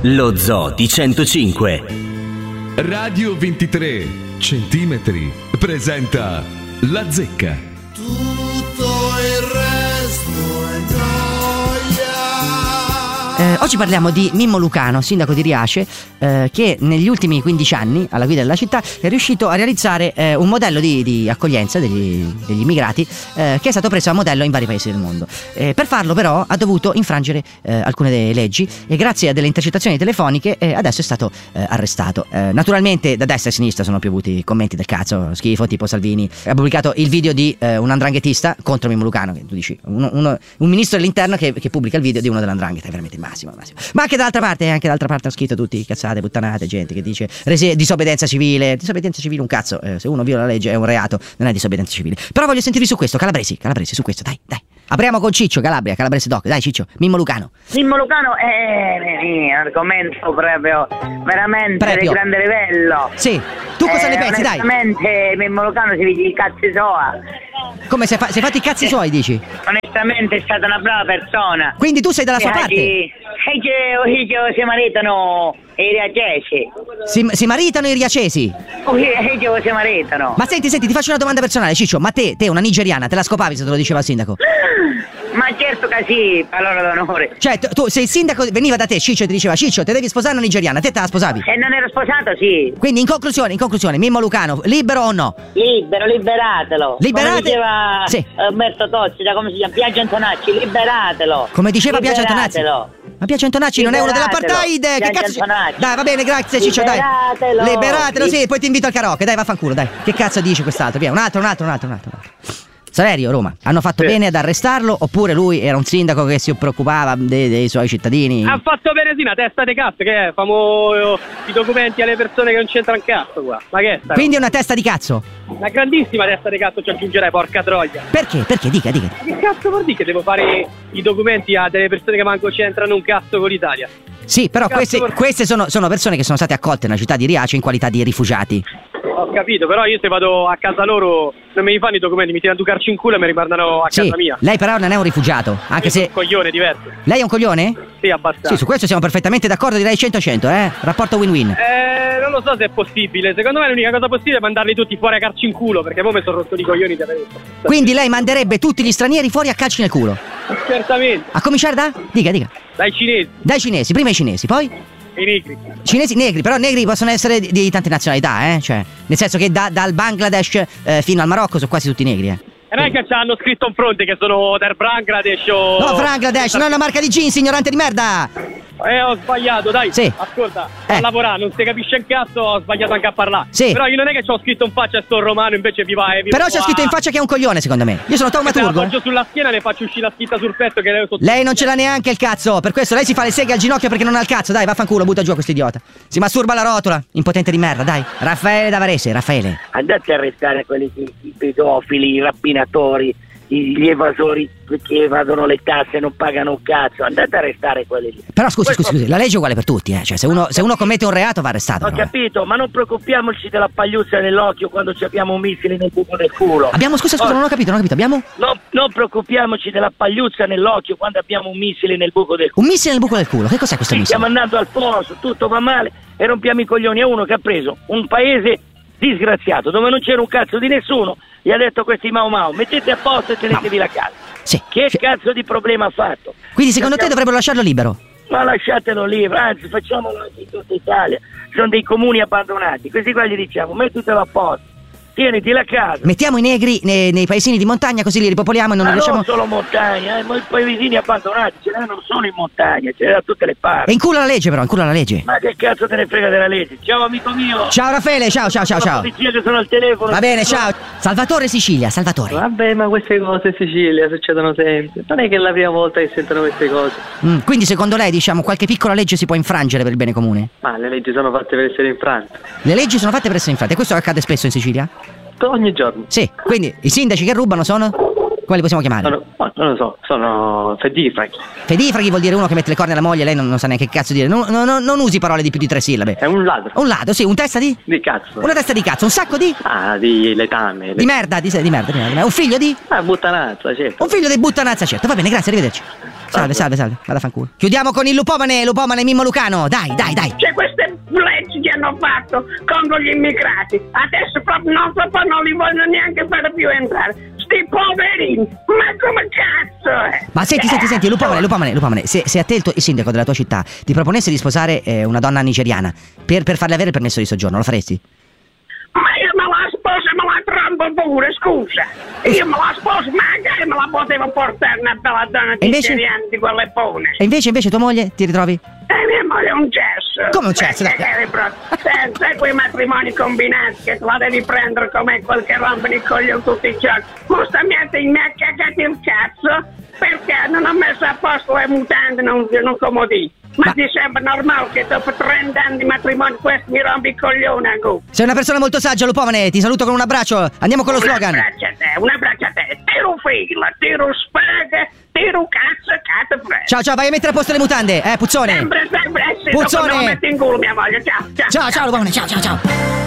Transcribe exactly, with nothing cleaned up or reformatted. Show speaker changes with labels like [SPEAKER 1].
[SPEAKER 1] Lo Zoo di centocinque.
[SPEAKER 2] Radio ventitré centimetri presenta La Zecca.
[SPEAKER 3] Tutto il resto è gioia.
[SPEAKER 4] Eh, oggi parliamo di Mimmo Lucano, sindaco di Riace, eh, che negli ultimi quindici anni alla guida della città è riuscito a realizzare eh, un modello di, di accoglienza degli, degli immigrati eh, che è stato preso a modello in vari paesi del mondo. Eh, per farlo però ha dovuto infrangere eh, alcune delle leggi e grazie a delle intercettazioni telefoniche eh, adesso è stato eh, arrestato. Eh, naturalmente da destra e a sinistra sono piovuti commenti del cazzo, schifo, tipo Salvini ha pubblicato il video di eh, un andranghetista contro Mimmo Lucano, che tu dici uno, uno, un ministro dell'interno che, che pubblica il video di uno dell'andrangheta, è veramente il massimo, il massimo. Ma anche dall'altra parte, anche dall'altra parte hanno scritto tutti cazzate, puttanate, gente che dice rese- disobbedienza civile, disobbedienza civile un cazzo, eh, se uno viola la legge è un reato, non è disobbedienza civile. Però voglio sentirvi su questo, Calabresi, Calabresi, su questo, dai, dai. Apriamo con Ciccio, Calabria, Calabrese Doc, dai Ciccio, Mimmo Lucano.
[SPEAKER 5] Mimmo Lucano è un argomento proprio veramente
[SPEAKER 4] Prepio.
[SPEAKER 5] di grande livello.
[SPEAKER 4] Sì, tu cosa
[SPEAKER 5] Eh,
[SPEAKER 4] ne pensi, dai?
[SPEAKER 5] Onestamente Mimmo Lucano si vede i cazzi sua.
[SPEAKER 4] Come si è, fa- si è fatti i cazzi suoi, dici?
[SPEAKER 5] Onestamente è stata una brava persona.
[SPEAKER 4] Quindi tu sei dalla sua parte?
[SPEAKER 5] E che si maritano i riacesi.
[SPEAKER 4] Si, si maritano i riacesi?
[SPEAKER 5] O che si maritano.
[SPEAKER 4] Ma senti, senti, ti faccio una domanda personale, Ciccio, ma te, te una nigeriana, te la scopavi se te lo diceva il sindaco?
[SPEAKER 5] Ma certo che sì, allora d'onore.
[SPEAKER 4] Cioè, tu, tu- se il sindaco veniva da te, Ciccio, e ti diceva Ciccio, te devi sposare una nigeriana, te te la sposavi?
[SPEAKER 5] E non ero sposato, sì.
[SPEAKER 4] Quindi in conclusione, in conclusione, Mimmo Lucano, libero o no?
[SPEAKER 5] Libero, liberatelo.
[SPEAKER 4] Liberate-
[SPEAKER 5] Come diceva
[SPEAKER 4] Sì.
[SPEAKER 5] Umberto Tozzi, da come si chiama? Biagio Antonacci, liberatelo.
[SPEAKER 4] Come diceva Biagio Antonacci?
[SPEAKER 5] Liberatelo.
[SPEAKER 4] Ma Biagio Antonacci non è uno
[SPEAKER 5] Liberatelo.
[SPEAKER 4] dell'apartheid? Che
[SPEAKER 5] Biagio
[SPEAKER 4] cazzo?
[SPEAKER 5] Antonacci.
[SPEAKER 4] Dai, va bene, grazie Ciccio, dai.
[SPEAKER 5] Liberatelo.
[SPEAKER 4] Liberatelo, sì,
[SPEAKER 5] Li-
[SPEAKER 4] poi ti invito al karaoke, dai, vaffanculo, dai. Che cazzo dice quest'altro? Via, un altro, un altro, un altro, un altro. Un altro. Saverio, Roma, hanno fatto bene ad arrestarlo oppure lui era un sindaco che si preoccupava dei, dei suoi cittadini?
[SPEAKER 6] Ha fatto bene sì, una testa di cazzo, che è? Famo eh, i documenti alle persone che non c'entrano cazzo qua. Ma che è sta
[SPEAKER 4] Quindi è una testa di cazzo?
[SPEAKER 6] cosa? Una grandissima testa di cazzo ci aggiungerei, porca troia.
[SPEAKER 4] Perché? Perché? Dica, dica.
[SPEAKER 6] Ma che cazzo vuol dire che devo fare i documenti a delle persone che manco c'entrano un cazzo con l'Italia?
[SPEAKER 4] Sì, però
[SPEAKER 6] Cazzo,
[SPEAKER 4] queste,
[SPEAKER 6] por-
[SPEAKER 4] queste sono, sono persone che sono state accolte nella città di Riace in qualità di rifugiati.
[SPEAKER 6] Ho capito, però io se vado a casa loro non mi fanno i documenti, mi tirano due carci in culo e mi rimandano a
[SPEAKER 4] Sì,
[SPEAKER 6] casa mia.
[SPEAKER 4] lei però non è un rifugiato, anche
[SPEAKER 6] Io sono
[SPEAKER 4] se...
[SPEAKER 6] un coglione diverso.
[SPEAKER 4] Lei è un coglione?
[SPEAKER 6] Sì, abbastanza.
[SPEAKER 4] Sì, su questo siamo perfettamente d'accordo, direi cento cento, eh? Rapporto win-win.
[SPEAKER 6] Eh, non lo so se è possibile. Secondo me l'unica cosa possibile è mandarli tutti fuori a carci in culo, perché poi mi sono rotto di coglioni di avere questo.
[SPEAKER 4] Quindi lei manderebbe tutti gli stranieri fuori a calci nel culo.
[SPEAKER 6] Certamente.
[SPEAKER 4] A cominciare da? Dica, dica.
[SPEAKER 6] Dai cinesi,
[SPEAKER 4] Dai cinesi, prima i cinesi, poi?
[SPEAKER 6] i negri.
[SPEAKER 4] Cinesi negri, però negri possono essere di, di tante nazionalità, eh? Cioè, nel senso che da- dal Bangladesh eh, fino al Marocco sono quasi tutti negri, eh?
[SPEAKER 6] E non è che ci hanno scritto in fronte che sono del Bangladesh o...
[SPEAKER 4] No, Bangladesh, non è una marca di jeans, ignorante di merda!
[SPEAKER 6] Eh, ho sbagliato, dai.
[SPEAKER 4] Sì.
[SPEAKER 6] Ascolta,
[SPEAKER 4] Eh.
[SPEAKER 6] a lavorare, non si capisce un cazzo, ho sbagliato anche a parlare.
[SPEAKER 4] Sì.
[SPEAKER 6] Però io non è che ci ho scritto in faccia sto romano, invece vi va e vi
[SPEAKER 4] Però
[SPEAKER 6] va-
[SPEAKER 4] c'è scritto in faccia che è un coglione, secondo me. Io sono
[SPEAKER 6] Se la
[SPEAKER 4] taumaturgo.
[SPEAKER 6] appoggio sulla schiena ne faccio uscire la scritta sul petto che lei sotto...
[SPEAKER 4] Lei non ce l'ha neanche il cazzo, per questo lei si fa le seghe al ginocchio perché non ha il cazzo. Dai, vaffanculo, butta giù a questo idiota. Si masturba alla rotola, impotente di merda, dai. Raffaele da Varese, Raffaele.
[SPEAKER 7] Andate a arrestare quelli che- i pedofili, i rapinatori, i- gli evasori che evadono le tasse e non pagano un cazzo. Andate a arrestare quelli lì.
[SPEAKER 4] Però scusi,
[SPEAKER 7] Questo-
[SPEAKER 4] scusi, scusi, la legge è uguale per tutti, eh. Cioè, se uno, se uno commette un reato va arrestato.
[SPEAKER 7] Ho
[SPEAKER 4] però, eh.
[SPEAKER 7] capito, ma non preoccupiamoci della pagliuzza nell'occhio quando ci abbiamo un missile nel buco del culo.
[SPEAKER 4] Abbiamo, scusa, scusa,
[SPEAKER 7] Oh,
[SPEAKER 4] non ho capito, non ho capito. Abbiamo
[SPEAKER 7] no- non preoccupiamoci della pagliuzza nell'occhio quando abbiamo un missile nel buco del culo.
[SPEAKER 4] un missile nel buco del culo. Che cos'è questo
[SPEAKER 7] Sì, stiamo
[SPEAKER 4] missile?
[SPEAKER 7] andando al posto, tutto va male e rompiamo i coglioni a uno che ha preso un paese disgraziato dove non c'era un cazzo di nessuno, gli ha detto a questi Mau Mau mettete a posto e tenetevi la casa.
[SPEAKER 4] Sì.
[SPEAKER 7] Che
[SPEAKER 4] Sì.
[SPEAKER 7] cazzo di problema ha fatto?
[SPEAKER 4] Quindi secondo te dovrebbero lasciarlo libero?
[SPEAKER 7] Ma lasciatelo libero, anzi facciamolo anche in tutta Italia. Sono dei comuni abbandonati, questi qua gli diciamo mettitelo a posto, tieniti la casa.
[SPEAKER 4] Mettiamo i negri nei, nei paesini di montagna così li ripopoliamo e non
[SPEAKER 7] Ma
[SPEAKER 4] li
[SPEAKER 7] non
[SPEAKER 4] lasciamo...
[SPEAKER 7] solo montagna, eh, ma i paesini abbandonati, ce n'è non solo in montagna, ce n'è da tutte le
[SPEAKER 4] E
[SPEAKER 7] parti.
[SPEAKER 4] in culo la legge però, in culo la legge.
[SPEAKER 7] Ma che cazzo te ne frega della legge? Ciao amico mio.
[SPEAKER 4] Ciao Raffaele, ciao, ciao, ciao,
[SPEAKER 7] La
[SPEAKER 4] ciao.
[SPEAKER 7] polizia che sono al telefono.
[SPEAKER 4] Va bene, ciao. Salvatore Sicilia, Salvatore.
[SPEAKER 8] Vabbè, ma queste cose in Sicilia succedono sempre. Non è che è la prima volta che sentono queste cose.
[SPEAKER 4] Mm, quindi secondo lei, diciamo, qualche piccola legge si può infrangere per il bene comune?
[SPEAKER 8] Ma le leggi sono fatte per essere infrante.
[SPEAKER 4] Le leggi sono fatte per essere infrante, e questo accade spesso in Sicilia?
[SPEAKER 8] Ogni giorno.
[SPEAKER 4] Sì, quindi i sindaci che rubano sono? Come li possiamo chiamare?
[SPEAKER 8] Sono, oh, non lo so, sono fedifraghi.
[SPEAKER 4] Fedifraghi vuol dire uno che mette le corna alla moglie, lei non, non sa neanche che cazzo dire. Non, non, non usi parole di più di tre sillabe.
[SPEAKER 8] È un ladro.
[SPEAKER 4] Un ladro, sì, un testa di?
[SPEAKER 8] Di cazzo.
[SPEAKER 4] Una testa di cazzo, un sacco di?
[SPEAKER 8] Ah, di letame. Le...
[SPEAKER 4] Di merda, di, di merda, di merda. Un figlio di?
[SPEAKER 8] Ah, buttanazza, certo.
[SPEAKER 4] Un figlio di buttanazza, certo. Va bene, grazie, arrivederci. Salve, salve, salve. Vada a fanculo. Chiudiamo con il lupomane, lupomane Mimmo Lucano. Dai, dai, dai.
[SPEAKER 9] C'è queste leggi che hanno fatto contro gli immigrati. Adesso proprio non, proprio non li vogliono neanche fare più entrare. Sti poverini, ma come cazzo è?
[SPEAKER 4] Ma senti, senti, senti, lupomane, lupomane, lupomane. Se, se a te il, tuo, il sindaco della tua città ti proponesse di sposare eh, una donna nigeriana per, per farle avere il permesso di soggiorno, lo faresti?
[SPEAKER 9] Ma io me la sposo e me la trombo pure, scusa. Io me la sposo, magari me la potevo portare una bella donna nigeriana di quelle buone.
[SPEAKER 4] E invece, invece tua moglie ti ritrovi?
[SPEAKER 9] Eh, mia moglie è un cesso.
[SPEAKER 4] Come un cesso?
[SPEAKER 9] Senza quei matrimoni combinati che la devi prendere come quel che rompono i coglioni tutti i giorni. Giustamente mi ha cagato il cazzo perché non ho messo a posto le mutande, non, non comodi. Ma, Ma ti sembra normale che dopo trenta anni di matrimonio questo mi rompi i coglioni ancora?
[SPEAKER 4] Sei una persona molto saggia, lupomane, ti saluto con un abbraccio. Andiamo con lo slogan.
[SPEAKER 9] Un abbraccio a te, un abbraccio a te. Tiro fila, tiro spaga, tiro cazzo, cazzo fresco.
[SPEAKER 4] Ciao, ciao, vai a mettere a posto le mutande, eh, puzzone.
[SPEAKER 9] Sempre, sempre, eh sì,
[SPEAKER 4] puzzone.
[SPEAKER 9] dopo me lo metto in culo mia moglie, ciao, ciao.
[SPEAKER 4] Ciao, ciao, lupomane, ciao, ciao, ciao.